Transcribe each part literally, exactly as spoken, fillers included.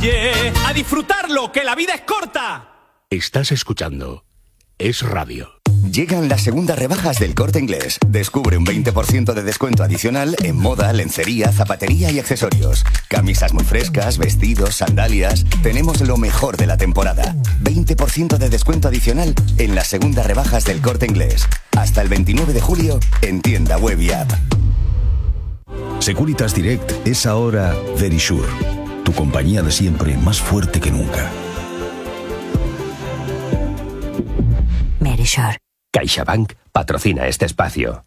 calle, a disfrutarlo, que la vida es corta. Estás escuchando Es Radio. Llegan las segundas rebajas del Corte Inglés. Descubre un veinte por ciento de descuento adicional en moda, lencería, zapatería y accesorios. Camisas muy frescas, vestidos, sandalias. Tenemos lo mejor de la temporada. veinte por ciento de descuento adicional en las segundas rebajas del Corte Inglés. Hasta el veintinueve de julio en tienda web y app. Securitas Direct es ahora Verisure, tu compañía de siempre más fuerte que nunca. Verisure. CaixaBank patrocina este espacio.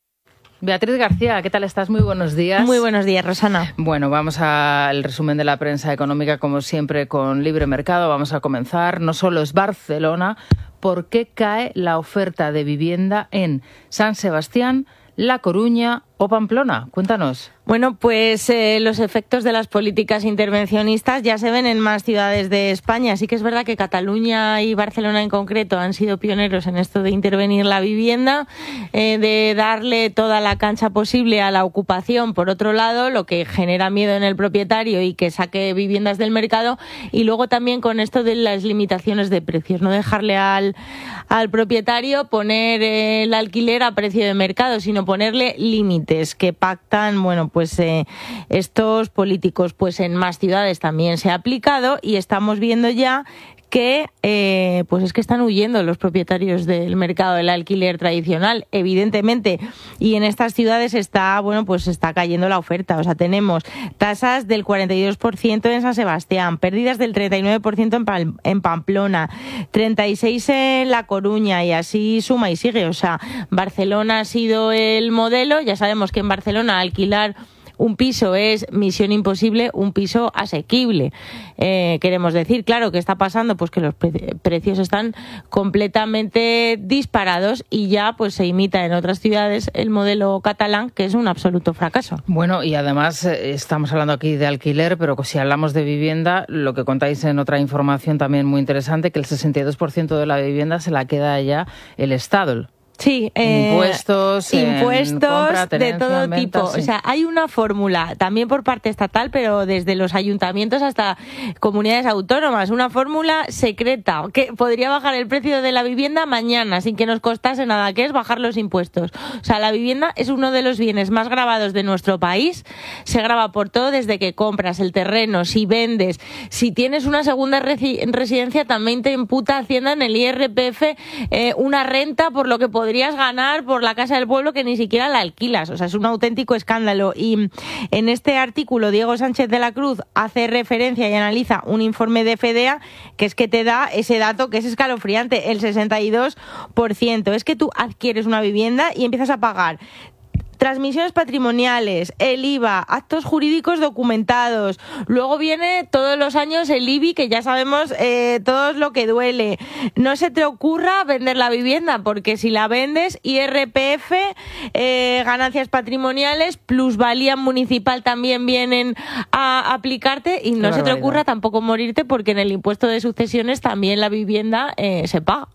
Beatriz García, ¿qué tal estás? Muy buenos días. Muy buenos días, Rosana. Bueno, vamos al resumen de la prensa económica, como siempre, con Libre Mercado. Vamos a comenzar. No solo es Barcelona. ¿Por qué cae la oferta de vivienda en San Sebastián, La Coruña o Pamplona? Cuéntanos. Bueno, pues eh, los efectos de las políticas intervencionistas ya se ven en más ciudades de España. Sí que es verdad que Cataluña y Barcelona en concreto han sido pioneros en esto de intervenir la vivienda, eh, de darle toda la cancha posible a la ocupación, por otro lado, lo que genera miedo en el propietario y que saque viviendas del mercado, y luego también con esto de las limitaciones de precios, no dejarle al, al propietario poner eh, el alquiler a precio de mercado, sino ponerle límites que pactan, bueno, pues eh, estos políticos. Pues en más ciudades también se ha aplicado y estamos viendo ya que eh, pues es que están huyendo los propietarios del mercado del alquiler tradicional, evidentemente, y en estas ciudades está, bueno, pues está cayendo la oferta. O sea, tenemos tasas del cuarenta y dos por ciento en San Sebastián, pérdidas del treinta y nueve por ciento en, Pal- en Pamplona, treinta y seis por ciento en La Coruña, y así suma y sigue. O sea, Barcelona ha sido el modelo. Ya sabemos que en Barcelona alquilar un piso es misión imposible, un piso asequible. Eh, queremos decir, claro, ¿qué está pasando? Pues que los pre- precios están completamente disparados y ya pues se imita en otras ciudades el modelo catalán, que es un absoluto fracaso. Bueno, y además eh, estamos hablando aquí de alquiler, pero si hablamos de vivienda, lo que contáis en otra información también muy interesante, que el sesenta y dos por ciento de la vivienda se la queda ya el Estado. Sí, eh, impuestos, impuestos compra, tenencia, de todo venta, tipo. sí. O sea, hay una fórmula también por parte estatal, pero desde los ayuntamientos hasta comunidades autónomas, una fórmula secreta que podría bajar el precio de la vivienda mañana sin que nos costase nada, que es bajar los impuestos. O sea, la vivienda es uno de los bienes más gravados de nuestro país. Se grava por todo, desde que compras el terreno, si vendes, si tienes una segunda resi- residencia, también te imputa Hacienda en el I R P F eh, una renta por lo que podrías ganar por la casa del pueblo que ni siquiera la alquilas. O sea, es un auténtico escándalo. Y en este artículo Diego Sánchez de la Cruz hace referencia y analiza un informe de FEDEA que es que te da ese dato que es escalofriante, el sesenta y dos por ciento. Es que tú adquieres una vivienda y empiezas a pagar transmisiones patrimoniales, el I V A, actos jurídicos documentados. Luego viene todos los años el I B I, que ya sabemos eh, todo lo que duele. No se te ocurra vender la vivienda, porque si la vendes, I R P F, eh, ganancias patrimoniales, plusvalía municipal también vienen a aplicarte, y no se te ocurra tampoco morirte, porque en el impuesto de sucesiones también la vivienda eh, se paga.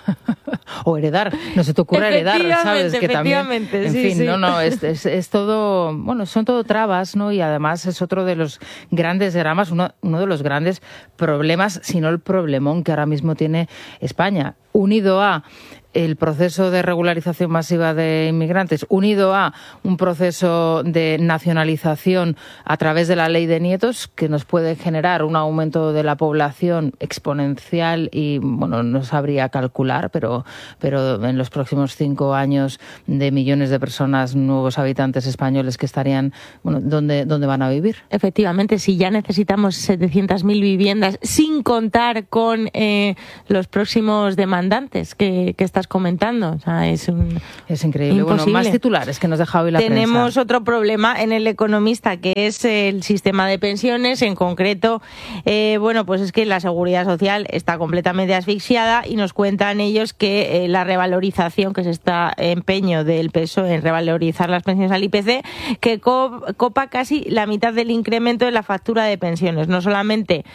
O heredar, no se te ocurra heredar, ¿sabes? Que también, en sí, fin, sí. no, no, es, es, es todo, bueno, son todo trabas, ¿no? Y además es otro de los grandes dramas, uno, uno de los grandes problemas, si no el problemón que ahora mismo tiene España, unido a el proceso de regularización masiva de inmigrantes, unido a un proceso de nacionalización a través de la ley de nietos, que nos puede generar un aumento de la población exponencial y, bueno, no sabría calcular, pero, pero en los próximos cinco años de millones de personas, nuevos habitantes españoles que estarían, bueno, ¿dónde, dónde van a vivir? Efectivamente, si ya necesitamos setecientas mil viviendas, sin contar con eh, los próximos demandantes que, que estás comentando. O sea, es un es increíble. Imposible. Bueno, más titulares que nos deja hoy la Tenemos prensa. otro problema en El Economista, que es el sistema de pensiones. En concreto, eh, bueno, pues es que la seguridad social está completamente asfixiada, y nos cuentan ellos que eh, la revalorización, que se está empeño del P S O E en revalorizar las pensiones al I P C, que co- copa casi la mitad del incremento de la factura de pensiones. No solamente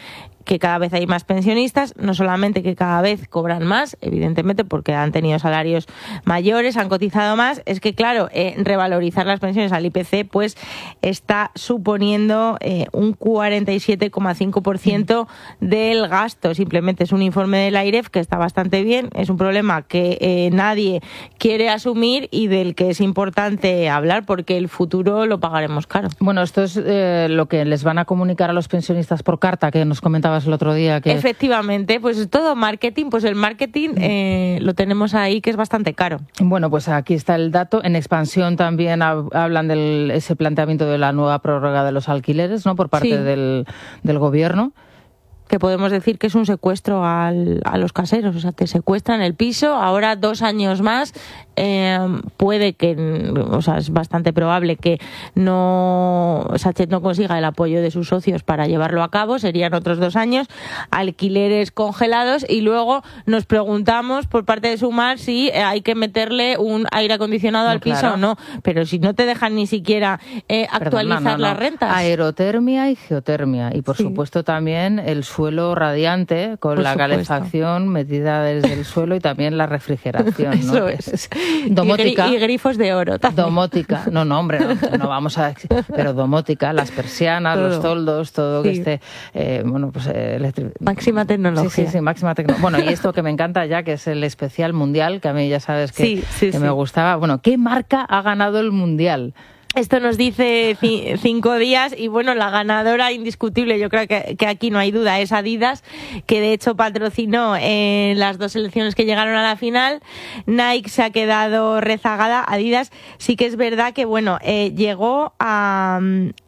que cada vez hay más pensionistas, no solamente que cada vez cobran más, evidentemente porque han tenido salarios mayores, han cotizado más, es que claro, eh, revalorizar las pensiones al I P C pues está suponiendo eh, un cuarenta y siete coma cinco por ciento del gasto. Simplemente es un informe del AIREF que está bastante bien, es un problema que eh, nadie quiere asumir y del que es importante hablar porque el futuro lo pagaremos caro. Bueno, esto es eh, lo que les van a comunicar a los pensionistas por carta, que nos comentabas el otro día. Que... Efectivamente, pues es todo marketing, pues el marketing eh, lo tenemos ahí que es bastante caro. Bueno, pues aquí está el dato. En Expansión también hablan de ese planteamiento de la nueva prórroga de los alquileres, ¿no? Por parte sí. del, del gobierno. Que podemos decir que es un secuestro al, a los caseros, o sea, te secuestran el piso, ahora dos años más, eh, puede que, o sea, es bastante probable que no, Sachet no consiga el apoyo de sus socios para llevarlo a cabo, serían otros dos años, alquileres congelados y luego nos preguntamos por parte de Sumar si hay que meterle un aire acondicionado no, al piso claro. o no, pero si no te dejan ni siquiera eh, actualizar Perdona, no, no. las rentas. Aerotermia y geotermia y por sí. supuesto también el suelo radiante con Por la supuesto. calefacción metida desde el suelo y también la refrigeración. ¿no? Eso es. Domótica. Y, gri- y grifos de oro también. Domótica. No, no, hombre, no, no vamos a... Pero domótica, las persianas, todo. los toldos, todo sí. que esté... Eh, bueno, pues... Eh, electri- máxima tecnología. Sí, sí, sí, máxima tecnología. Bueno, y esto que me encanta ya, que es el especial mundial, que a mí ya sabes que, sí, sí, que sí. me gustaba. Bueno, ¿qué marca ha ganado el mundial? Esto nos dice c- cinco días y bueno, la ganadora indiscutible, yo creo que, que aquí no hay duda, es Adidas, que de hecho patrocinó eh, las dos selecciones que llegaron a la final. Nike se ha quedado rezagada. Adidas sí que es verdad que bueno, eh, llegó a...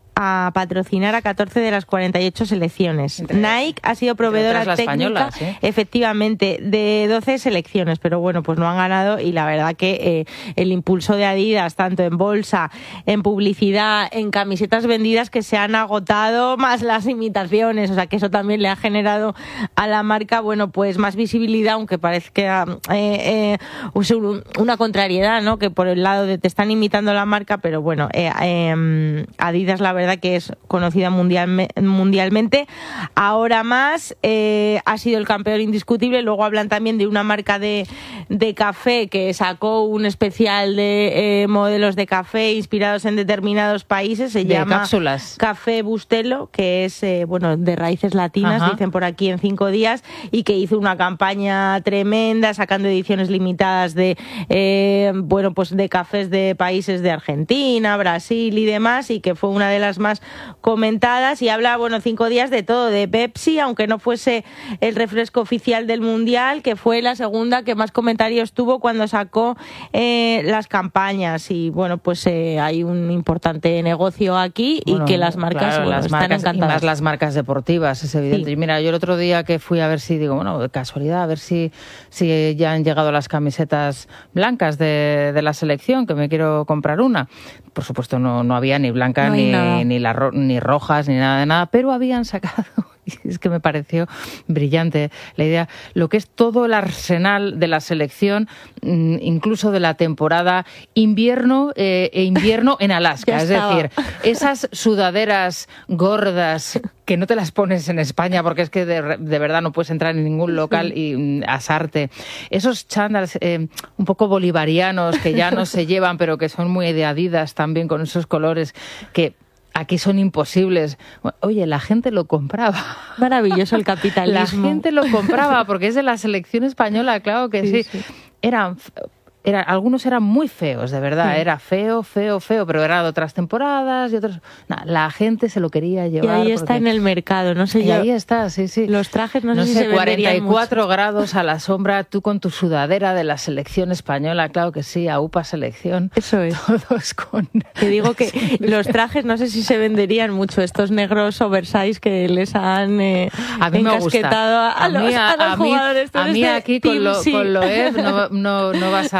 a patrocinar a catorce de las cuarenta y ocho selecciones. Entre, Nike ha sido proveedora técnica, española, ¿sí? efectivamente, de doce selecciones, pero bueno, pues no han ganado y la verdad que eh, el impulso de Adidas, tanto en bolsa, en publicidad, en camisetas vendidas que se han agotado, más las imitaciones, o sea que eso también le ha generado a la marca, bueno, pues más visibilidad, aunque parezca eh, eh, una contrariedad, ¿no? Que por el lado de te están imitando la marca, pero bueno, eh, eh, Adidas la verdad que es conocida mundial, mundialmente. Ahora más, eh, ha sido el campeón indiscutible. Luego hablan también de una marca de, de café que sacó un especial de eh, modelos de café inspirados en determinados países. Se de llama cápsulas. Café Bustelo, que es eh, bueno de raíces latinas, Ajá. dicen por aquí en cinco días, y que hizo una campaña tremenda sacando ediciones limitadas de eh, bueno pues de cafés de países de Argentina, Brasil y demás, y que fue una de las más comentadas. Y habla, bueno, cinco días de todo, de Pepsi, aunque no fuese el refresco oficial del Mundial, que fue la segunda que más comentarios tuvo cuando sacó eh, las campañas. Y bueno, pues eh, hay un importante negocio aquí y bueno, que las marcas, claro, bueno, las están marcas encantadas. Y más las marcas deportivas, es evidente. Sí. Y mira, yo el otro día que fui a ver si, digo, bueno, de casualidad, a ver si, si ya han llegado las camisetas blancas de, de la selección, que me quiero comprar una. Por supuesto, no, no había ni blanca no ni Ni, ni, la ro- ni rojas, ni nada de nada, pero habían sacado, y es que me pareció brillante la idea, lo que es todo el arsenal de la selección, incluso de la temporada invierno eh, e invierno en Alaska. Es decir, esas sudaderas gordas que no te las pones en España porque es que de, de verdad no puedes entrar en ningún local y mm, asarte. Esos chándals eh, un poco bolivarianos que ya no se llevan pero que son muy de Adidas también, con esos colores que aquí son imposibles. Oye, la gente lo compraba. Maravilloso el capitalismo. La gente lo compraba porque es de la selección española, claro que sí. sí. sí. Eran... Era, algunos eran muy feos, de verdad, sí. Era feo, feo, feo, pero era de otras temporadas y otros... Nah, la gente se lo quería llevar. Y ahí está en el mercado, no sé y yo. ahí está, sí, sí. Los trajes no, no sé si sé, se venderían cuarenta y cuatro mucho. Grados a la sombra, tú con tu sudadera de la selección española, claro que sí, a UPA Selección. Eso es. Todos con... Te digo que los trajes no sé si se venderían mucho, estos negros oversize que les han eh, a mí encasquetado me gusta. a, a, los, a, a los a jugadores. Mí, a mí aquí con, lo, sí. con Loeb no, no, no vas a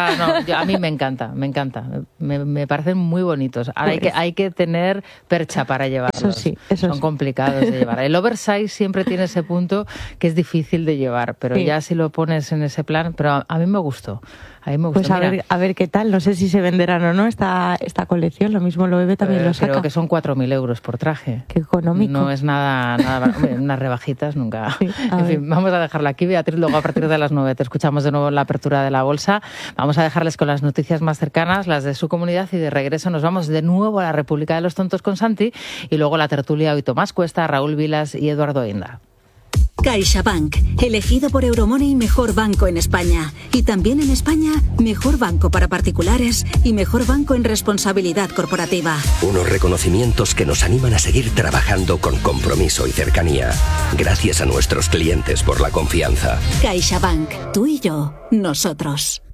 No, no, yo, a mí me encanta, me encanta. Me, me parecen muy bonitos. Ahora pues, hay, que, hay que tener percha para llevarlos. Eso sí, eso Son sí. complicados de llevar. El oversize siempre tiene ese punto que es difícil de llevar, pero sí. ya si lo pones en ese plan, pero a, a mí me gustó. A mí me gustó. Pues a ver, a ver qué tal. No sé si se venderán o no esta, esta colección. Lo mismo Loewe también pero, lo saca. Creo que son cuatro mil euros por traje. Qué económico. No es nada... nada hombre, unas rebajitas nunca... Sí, en fin, vamos a dejarla aquí, Beatriz. Luego a partir de las nueve te escuchamos de nuevo en la apertura de la bolsa. Vamos a dejarles con las noticias más cercanas, las de su comunidad, y de regreso nos vamos de nuevo a la República de los Tontos con Santi y luego la tertulia hoy Tomás Cuesta, Raúl Vilas y Eduardo Inda. CaixaBank, elegido por Euromoney mejor banco en España. Y también en España, mejor banco para particulares y mejor banco en responsabilidad corporativa. Unos reconocimientos que nos animan a seguir trabajando con compromiso y cercanía. Gracias a nuestros clientes por la confianza. CaixaBank, tú y yo, nosotros.